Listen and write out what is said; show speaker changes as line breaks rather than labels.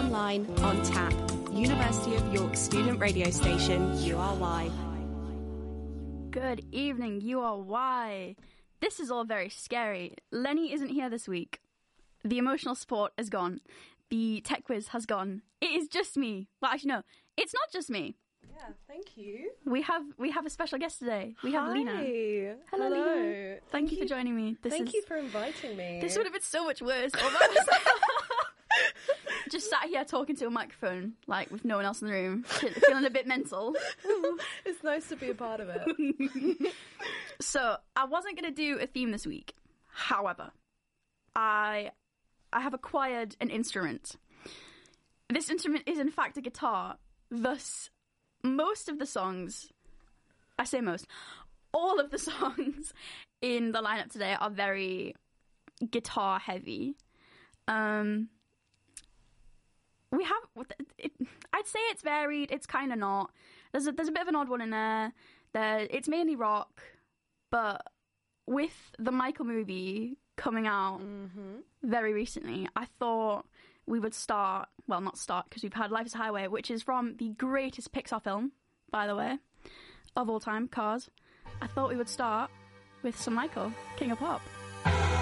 online, on tap. University of York student radio station, URY.
Good evening, URY. This is all very scary. Lenny isn't here this week. The emotional support is gone. The tech quiz has gone. It is just me. Well, actually, no. It's not just me.
Yeah, thank you.
We have a special guest today. We have
Hi.
Lena. Hello, Lena. Thank you for joining me.
Thank you for inviting me.
This would have been so much worse. Just sat here talking to a microphone, like with no one else in the room, feeling a bit mental.
It's nice to be a part of it.
So, I wasn't going to do a theme this week. However, I have acquired an instrument. This instrument is in fact a guitar. Thus, most of the songs, I say most, all of the songs in the lineup today are very guitar heavy. I'd say it's varied. It's kind of not. There's a bit of an odd one in there. It's mainly rock, but with the Michael movie coming out very recently, I thought we would start. Well, not start because we've had Life is a Highway, which is from the greatest Pixar film, by the way, of all time, Cars. I thought we would start with some Michael, King of Pop.